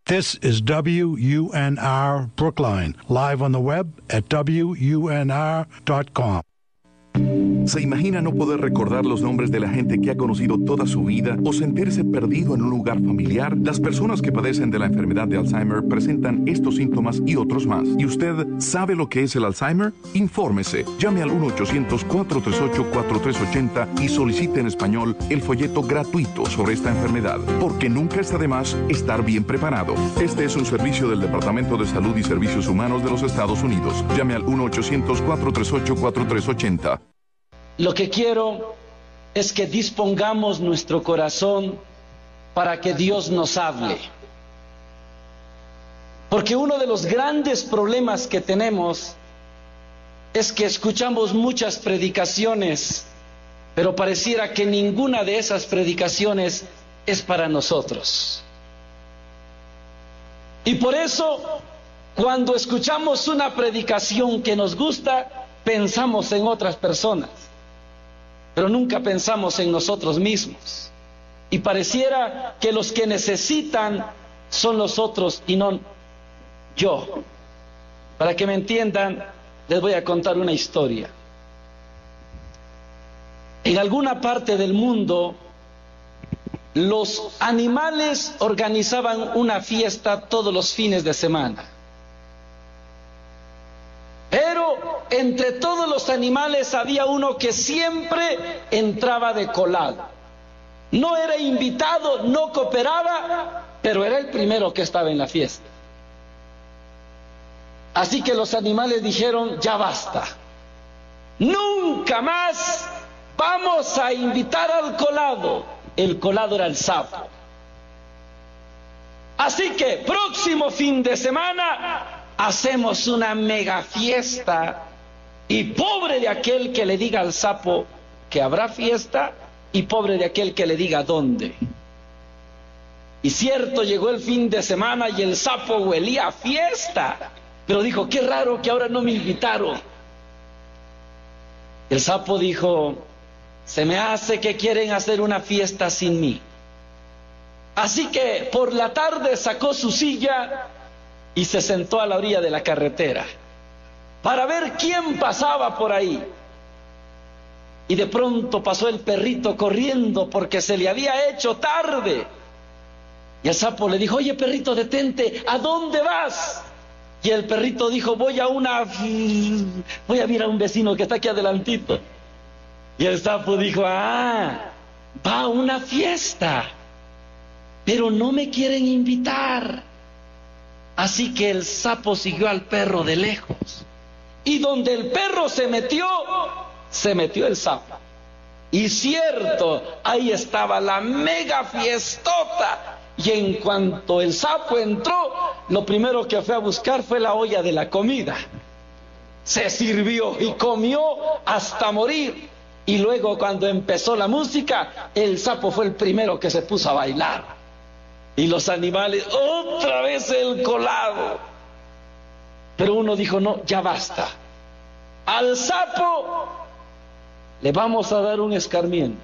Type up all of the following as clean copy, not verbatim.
This is WUNR Brookline, live on the web at WUNR.com. ¿Se imagina no poder recordar los nombres de la gente que ha conocido toda su vida o sentirse perdido en un lugar familiar? Las personas que padecen de la enfermedad de Alzheimer presentan estos síntomas y otros más. ¿Y usted sabe lo que es el Alzheimer? Infórmese. Llame al 1-800-438-4380 y solicite en español el folleto gratuito sobre esta enfermedad, porque nunca está de más estar bien preparado. Este es un servicio del Departamento de Salud y Servicios Humanos de los Estados Unidos. Llame al 1-800-438-4380. Lo que quiero es que dispongamos nuestro corazón para que Dios nos hable. Porque uno de los grandes problemas que tenemos es que escuchamos muchas predicaciones, pero pareciera que ninguna de esas predicaciones es para nosotros. Y por eso, cuando escuchamos una predicación que nos gusta, pensamos en otras personas, pero nunca pensamos en nosotros mismos. Y pareciera que los que necesitan son los otros y no yo. Para que me entiendan, les voy a contar una historia. En alguna parte del mundo, los animales organizaban una fiesta todos los fines de semana. Pero entre todos los animales había uno que siempre entraba de colado. No era invitado, no cooperaba, pero era el primero que estaba en la fiesta. Así que los animales dijeron, ya basta. Nunca más vamos a invitar al colado. El colado era el sapo. Así que próximo fin de semana hacemos una mega fiesta, y pobre de aquel que le diga al sapo que habrá fiesta, y pobre de aquel que le diga dónde. Y cierto, llegó el fin de semana y el sapo huelía a fiesta, pero dijo, qué raro que ahora no me invitaron. El sapo dijo, se me hace que quieren hacer una fiesta sin mí. Así que por la tarde sacó su silla y se sentó a la orilla de la carretera para ver quién pasaba por ahí. Y de pronto pasó el perrito corriendo porque se le había hecho tarde. Y el sapo le dijo, oye perrito, detente, ¿a dónde vas? Y el perrito dijo, voy a mirar a un vecino que está aquí adelantito. Y el sapo dijo, va a una fiesta, pero no me quieren invitar. Así que el sapo siguió al perro de lejos. Y donde el perro se metió el sapo. Y cierto, ahí estaba la mega fiestota. Y en cuanto el sapo entró, lo primero que fue a buscar fue la olla de la comida. Se sirvió y comió hasta morir. Y luego cuando empezó la música, el sapo fue el primero que se puso a bailar. Y los animales, otra vez el colado. Pero uno dijo, no, ya basta. Al sapo le vamos a dar un escarmiento.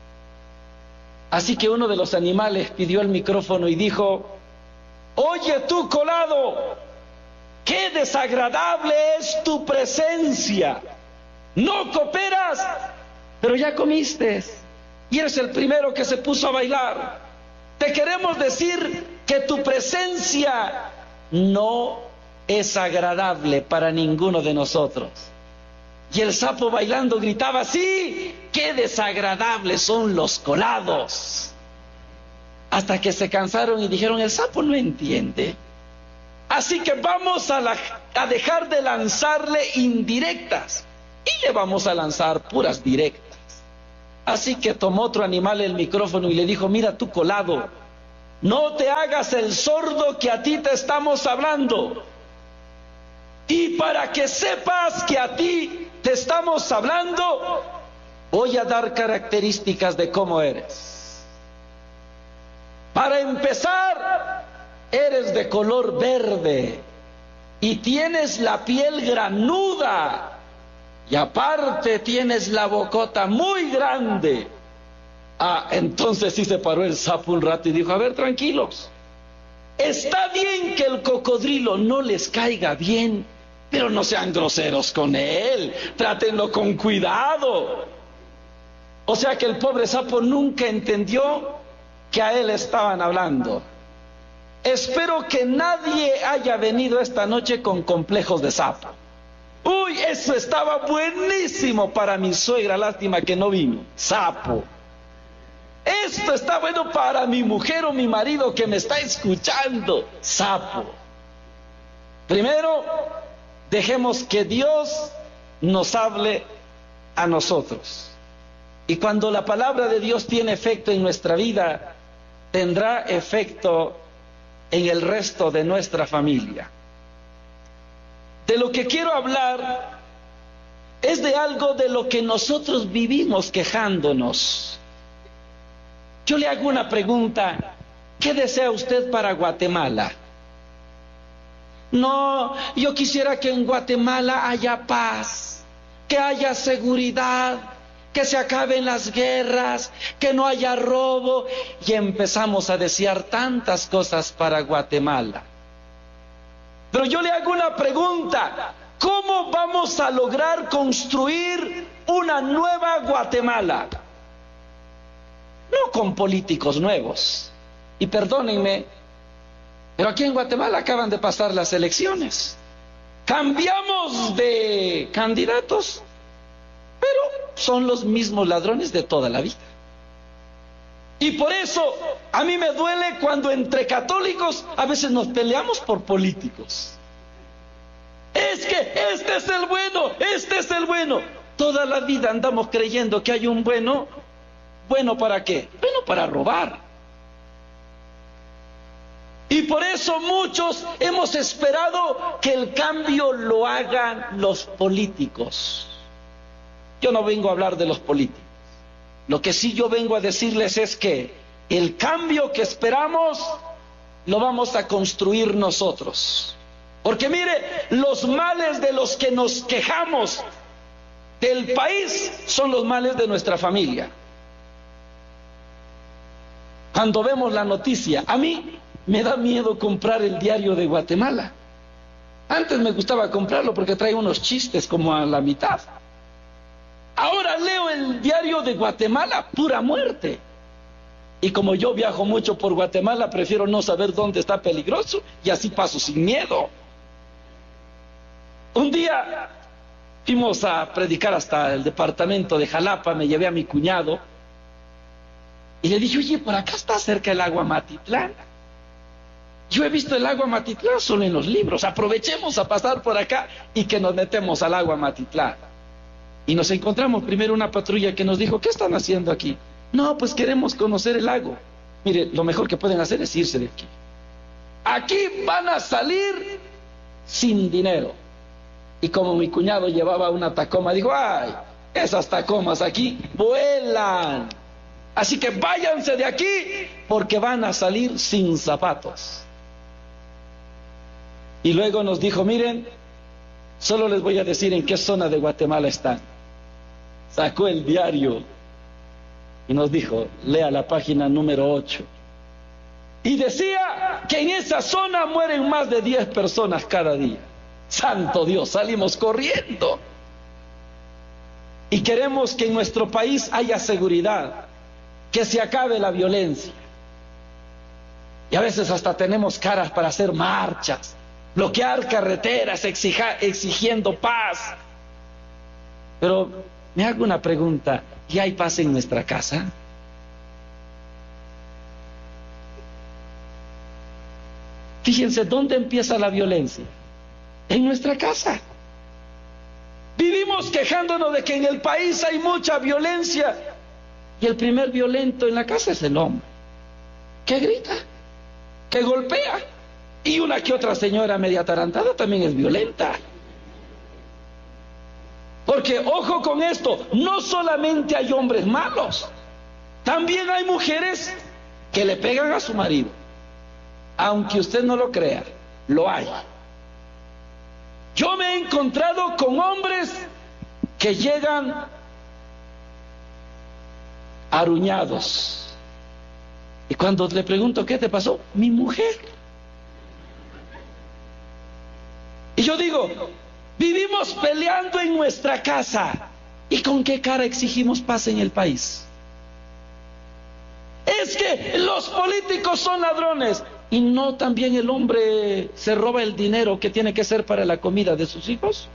Así que uno de los animales pidió el micrófono y dijo, oye tú colado, qué desagradable es tu presencia. No cooperas, pero ya comiste. Y eres el primero que se puso a bailar. Te queremos decir que tu presencia no es agradable para ninguno de nosotros. Y el sapo bailando gritaba, sí, qué desagradables son los colados. Hasta que se cansaron y dijeron, el sapo no entiende. Así que vamos a dejar de lanzarle indirectas y le vamos a lanzar puras directas. Así que tomó otro animal el micrófono y le dijo, mira tú colado, no te hagas el sordo que a ti te estamos hablando. Y para que sepas que a ti te estamos hablando, voy a dar características de cómo eres. Para empezar, eres de color verde y tienes la piel granuda. Y aparte tienes la bocota muy grande. Entonces sí se paró el sapo un rato y dijo, a ver, tranquilos, Está bien que el cocodrilo no les caiga bien, pero no sean groseros con él, trátenlo con cuidado. O sea que el pobre sapo nunca entendió que a él estaban hablando. Espero que nadie haya venido esta noche con complejos de sapo. Uy, eso estaba buenísimo para mi suegra, lástima que no vino. Sapo. Esto está bueno para mi mujer o mi marido que me está escuchando. Sapo. Primero, dejemos que Dios nos hable a nosotros. Y cuando la palabra de Dios tiene efecto en nuestra vida, tendrá efecto en el resto de nuestra familia. De lo que quiero hablar es de algo de lo que nosotros vivimos quejándonos. Yo le hago una pregunta: ¿qué desea usted para Guatemala? No, yo quisiera que en Guatemala haya paz, que haya seguridad, que se acaben las guerras, que no haya robo. Y empezamos a desear tantas cosas para Guatemala. Pero yo le hago una pregunta: ¿cómo vamos a lograr construir una nueva Guatemala? No con políticos nuevos. Y perdónenme, pero aquí en Guatemala acaban de pasar las elecciones. Cambiamos de candidatos, pero son los mismos ladrones de toda la vida. Y por eso a mí me duele cuando entre católicos a veces nos peleamos por políticos. Es que este es el bueno, este es el bueno. Toda la vida andamos creyendo que hay un bueno. ¿Bueno para qué? Bueno, para robar. Y por eso muchos hemos esperado que el cambio lo hagan los políticos. Yo no vengo a hablar de los políticos. Lo que sí yo vengo a decirles es que el cambio que esperamos lo vamos a construir nosotros. Porque mire, los males de los que nos quejamos del país son los males de nuestra familia. Cuando vemos la noticia, a mí me da miedo comprar el diario de Guatemala. Antes me gustaba comprarlo porque trae unos chistes como a la mitad. Ahora leo el diario de Guatemala, pura muerte. Y como yo viajo mucho por Guatemala, prefiero no saber dónde está peligroso y así paso sin miedo. Un día fuimos a predicar hasta el departamento de Jalapa, me llevé a mi cuñado y le dije: oye, por acá está cerca el agua Matitlán. Yo he visto el agua Matitlán solo en los libros, aprovechemos a pasar por acá y que nos metemos al agua Matitlán. Y nos encontramos primero una patrulla que nos dijo: ¿qué están haciendo aquí? No, pues queremos conocer el lago. Mire, lo mejor que pueden hacer es irse de aquí. Aquí van a salir sin dinero. Y como mi cuñado llevaba una Tacoma, dijo: ay, esas Tacomas aquí vuelan. Así que váyanse de aquí porque van a salir sin zapatos. Y luego nos dijo: miren, solo les voy a decir en qué zona de Guatemala están. Sacó el diario y nos dijo: lea la página número 8. Y decía que en esa zona mueren más de 10 personas cada día. Santo Dios, salimos corriendo. Y queremos que en nuestro país haya seguridad, que se acabe la violencia. Y a veces hasta tenemos caras para hacer marchas, bloquear carreteras, exigiendo paz. Pero me hago una pregunta: ¿y hay paz en nuestra casa? Fíjense, ¿dónde empieza la violencia? En nuestra casa. Vivimos quejándonos de que en el país hay mucha violencia y el primer violento en la casa es el hombre, que grita, que golpea, y una que otra señora media atarantada también es violenta. Porque ojo con esto, no solamente hay hombres malos, también hay mujeres que le pegan a su marido. Aunque usted no lo crea, lo hay. Yo me he encontrado con hombres que llegan aruñados. Y cuando le pregunto: ¿qué te pasó? Mi mujer. yo digo, vivimos peleando en nuestra casa. ¿Y con qué cara exigimos paz en el país? Es que los políticos son ladrones. ¿Y no también el hombre se roba el dinero que tiene que ser para la comida de sus hijos?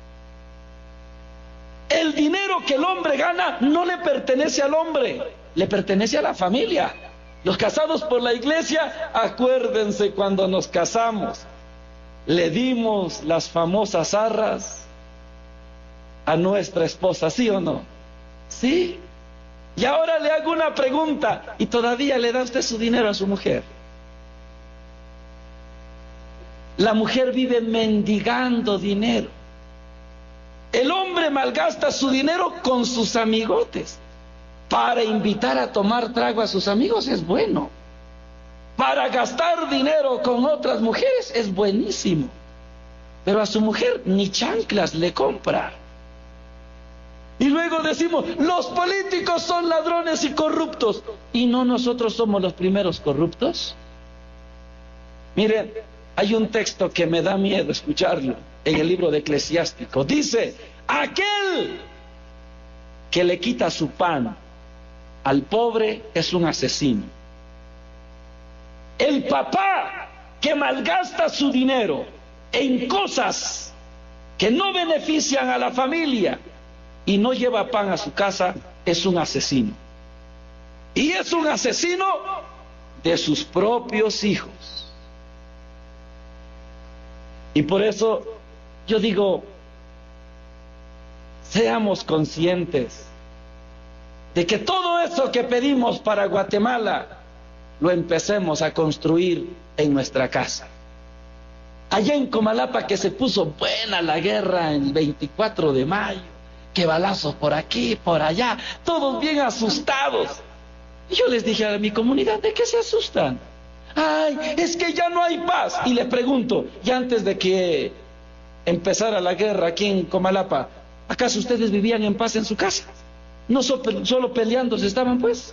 El dinero que el hombre gana no le pertenece al hombre, le pertenece a la familia. Los casados por la iglesia, acuérdense cuando nos casamos, le dimos las famosas arras a nuestra esposa, ¿sí o no? Sí. Y ahora le hago una pregunta, ¿y todavía le da usted su dinero a su mujer? La mujer vive mendigando dinero. El hombre malgasta su dinero con sus amigotes. Para invitar a tomar trago a sus amigos es bueno. Para gastar dinero con otras mujeres es buenísimo. Pero a su mujer ni chanclas le compra. Y luego decimos, los políticos son ladrones y corruptos. ¿Y no nosotros somos los primeros corruptos? Miren, hay un texto que me da miedo escucharlo en el libro de Eclesiástico. Dice, aquel que le quita su pan al pobre es un asesino. El papá que malgasta su dinero en cosas que no benefician a la familia y no lleva pan a su casa es un asesino. Y es un asesino de sus propios hijos. Y por eso yo digo, seamos conscientes de que todo eso que pedimos para Guatemala lo empecemos a construir en nuestra casa. Allá en Comalapa, que se puso buena la guerra el 24 de mayo, que balazos por aquí, por allá, todos bien asustados. Y yo les dije a mi comunidad, ¿de qué se asustan? Ay, es que ya no hay paz. Y les pregunto, ya antes de que empezara la guerra aquí en Comalapa, ¿acaso ustedes vivían en paz en su casa? No solo peleándose estaban, pues.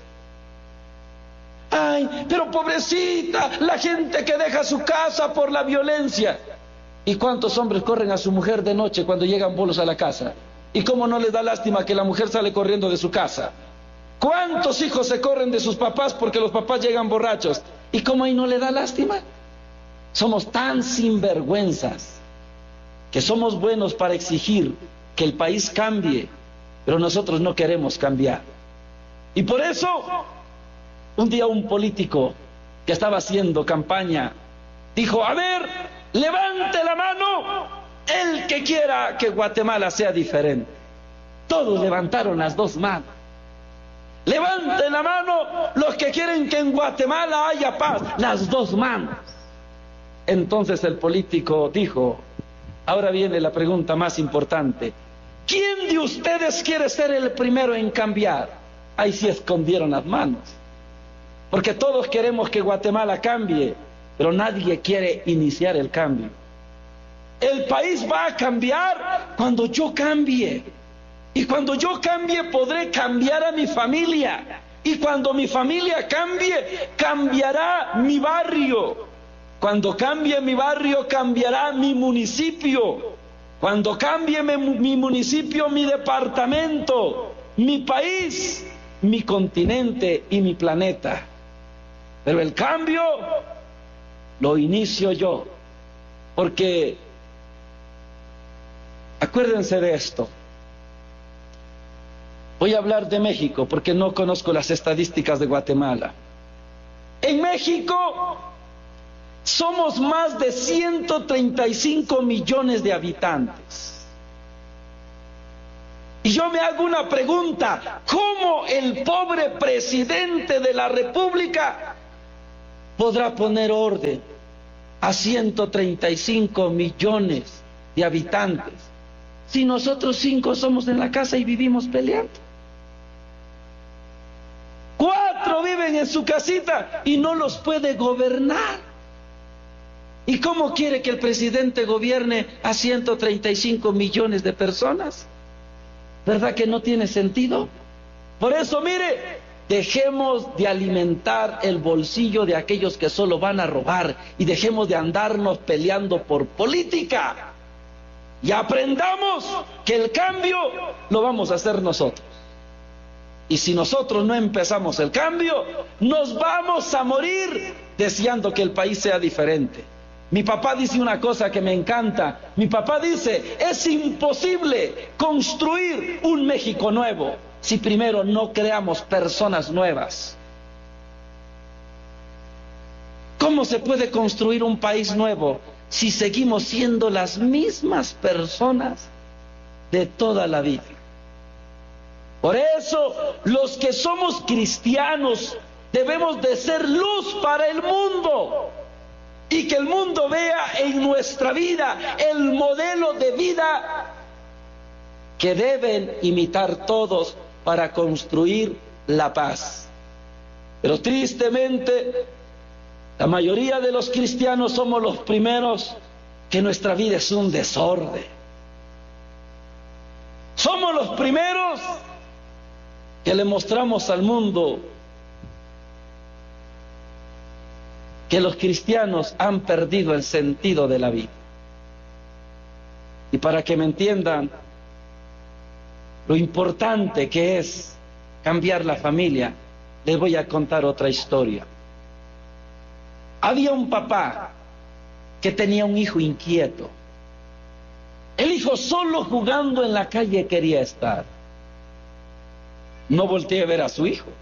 Ay, pero pobrecita, la gente que deja su casa por la violencia. ¿Y cuántos hombres corren a su mujer de noche cuando llegan bolos a la casa? ¿Y cómo no les da lástima que la mujer sale corriendo de su casa? ¿Cuántos hijos se corren de sus papás porque los papás llegan borrachos? ¿Y cómo ahí no le da lástima? Somos tan sinvergüenzas que somos buenos para exigir que el país cambie, pero nosotros no queremos cambiar. Y por eso, un día un político que estaba haciendo campaña dijo, a ver, levante la mano el que quiera que Guatemala sea diferente. Todos levantaron las dos manos. Levanten la mano los que quieren que en Guatemala haya paz. Las dos manos. Entonces el político dijo, ahora viene la pregunta más importante. ¿Quién de ustedes quiere ser el primero en cambiar? Ahí sí escondieron las manos. Porque todos queremos que Guatemala cambie, pero nadie quiere iniciar el cambio. El país va a cambiar cuando yo cambie. Y cuando yo cambie podré cambiar a mi familia. Y cuando mi familia cambie, cambiará mi barrio. Cuando cambie mi barrio, cambiará mi municipio. Cuando cambie mi municipio, mi departamento, mi país, mi continente y mi planeta. Pero el cambio lo inicio yo. Porque, acuérdense de esto. Voy a hablar de México porque no conozco las estadísticas de Guatemala. En México somos más de 135 millones de habitantes. Y yo me hago una pregunta, ¿cómo el pobre presidente de la República podrá poner orden a 135 millones de habitantes si nosotros 5 somos en la casa y vivimos peleando? 4 viven en su casita y no los puede gobernar. ¿Y cómo quiere que el presidente gobierne a 135 millones de personas? ¿Verdad que no tiene sentido? Por eso, mire, dejemos de alimentar el bolsillo de aquellos que solo van a robar y dejemos de andarnos peleando por política. y aprendamos que el cambio lo vamos a hacer nosotros. Y si nosotros no empezamos el cambio, nos vamos a morir deseando que el país sea diferente. Mi papá dice una cosa que me encanta. Mi papá dice, es imposible construir un México nuevo si primero no creamos personas nuevas. ¿Cómo se puede construir un país nuevo si seguimos siendo las mismas personas de toda la vida? Por eso, los que somos cristianos debemos de ser luz para el mundo y que el mundo vea en nuestra vida el modelo de vida que deben imitar todos para construir la paz. Pero tristemente, la mayoría de los cristianos somos los primeros que nuestra vida es un desorden. Somos los primeros que le mostramos al mundo que los cristianos han perdido el sentido de la vida. Y para que me entiendan lo importante que es cambiar la familia, les voy a contar otra historia. Había un papá que tenía un hijo inquieto. El hijo solo jugando en la calle quería estar. No volteé a ver a su hijo.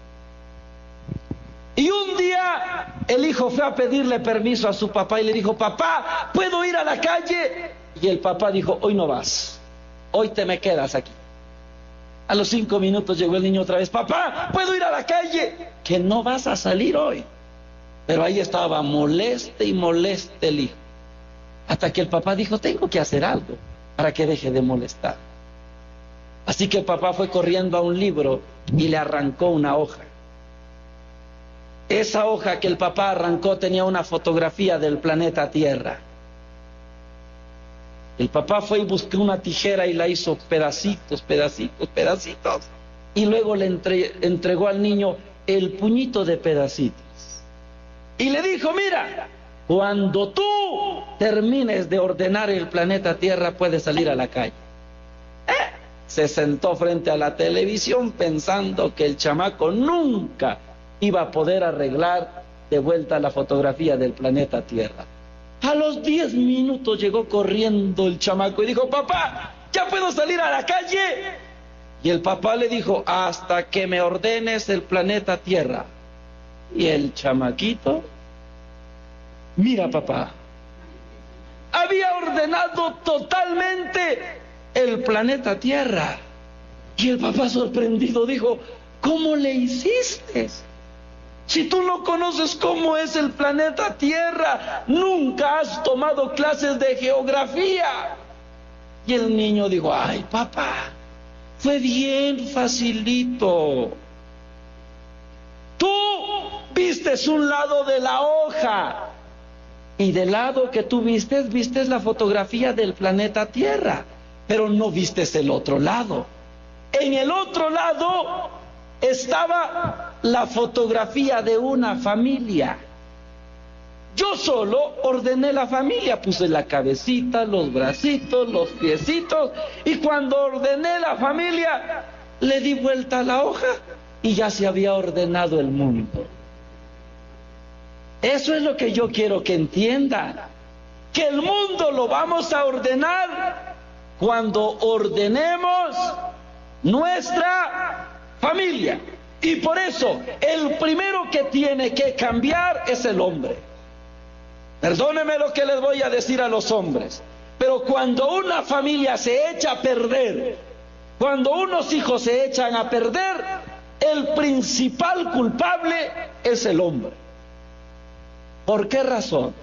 Y un día el hijo fue a pedirle permiso a su papá y le dijo, papá, ¿puedo ir a la calle? Y el papá dijo, hoy no vas, hoy te me quedas aquí. A los 5 minutos llegó el niño otra vez, papá, ¿puedo ir a la calle? Que no vas a salir hoy. Pero ahí estaba moleste y moleste el hijo. Hasta que el papá dijo, tengo que hacer algo para que deje de molestar. Así que el papá fue corriendo a un libro y le arrancó una hoja. Esa hoja que el papá arrancó tenía una fotografía del planeta Tierra. El papá fue y buscó una tijera y la hizo pedacitos, pedacitos, pedacitos. Y luego le entregó al niño el puñito de pedacitos. Y le dijo, mira, cuando tú termines de ordenar el planeta Tierra, puedes salir a la calle. Se sentó frente a la televisión pensando que el chamaco nunca iba a poder arreglar de vuelta la fotografía del planeta Tierra. A los 10 minutos llegó corriendo el chamaco y dijo, papá, ¿ya puedo salir a la calle? Y el papá le dijo, hasta que me ordenes el planeta Tierra. Y el chamaquito, mira papá, había ordenado totalmente el planeta Tierra. Y el papá sorprendido dijo, ¿cómo le hiciste? Si tú no conoces cómo es el planeta Tierra, nunca has tomado clases de geografía. Y el niño dijo, ay papá, fue bien facilito. Tú vistes un lado de la hoja y del lado que tú vistes la fotografía del planeta Tierra, pero no vistes el otro lado. En el otro lado estaba la fotografía de una familia. Yo solo ordené la familia, puse la cabecita, los bracitos, los piecitos, y cuando ordené la familia, le di vuelta a la hoja y ya se había ordenado el mundo. Eso es lo que yo quiero que entiendan, que el mundo lo vamos a ordenar cuando ordenemos nuestra familia. Y por eso, el primero que tiene que cambiar es el hombre. Perdónenme lo que les voy a decir a los hombres, pero cuando una familia se echa a perder, cuando unos hijos se echan a perder, el principal culpable es el hombre. ¿Por qué razón?